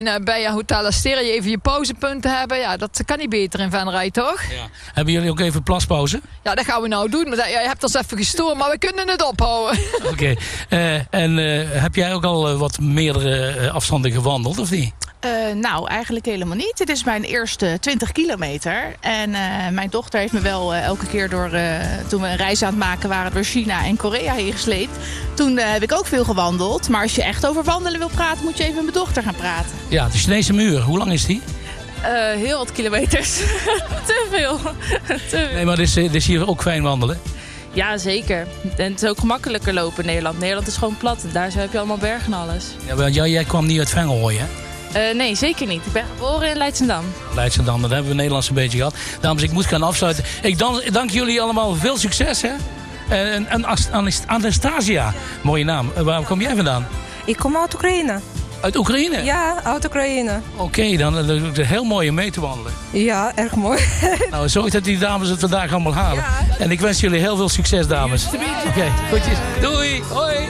Bij Hotel Asteria even je pauzepunten hebben. Ja, dat kan niet beter in Venray, toch? Ja. Hebben jullie ook even plaspauze? Ja, dat gaan we nou doen. Maar, je hebt ons even gestoord, maar we kunnen het ophouden. Oké. En heb jij ook al wat meerdere afstanden gewandeld, of niet? Nou, eigenlijk helemaal niet. Dit is mijn eerste 20 kilometer. En mijn dochter heeft me wel elke keer toen we een reis aan het maken waren door China en Korea heen gesleept. Toen heb ik ook veel gewandeld. Maar als je echt over wandelen wil praten, moet je even met mijn dochter gaan praten. Ja, de Chinese muur. Hoe lang is die? Heel wat kilometers. Te veel. Nee, maar het is hier ook fijn wandelen. Ja, zeker. En het is ook gemakkelijker lopen in Nederland. Nederland is gewoon plat. Daar heb je allemaal bergen en alles. Ja, want jij kwam niet uit Venray, hè? Nee, zeker niet. Ik ben geboren in Leidschendam. Leidschendam, dat hebben we Nederlands een beetje gehad. Dames, ik moet gaan afsluiten. Ik dank jullie allemaal veel succes, hè? En Anastasia, mooie naam. Waar kom jij vandaan? Ik kom uit Oekraïne. Uit Oekraïne? Ja, uit Oekraïne. Oké, dan is het heel mooi om mee te wandelen. Ja, erg mooi. Nou, zorg dat die dames het vandaag allemaal halen. Ja. En ik wens jullie heel veel succes, dames. Oké, goedjes. Doei. Hoi.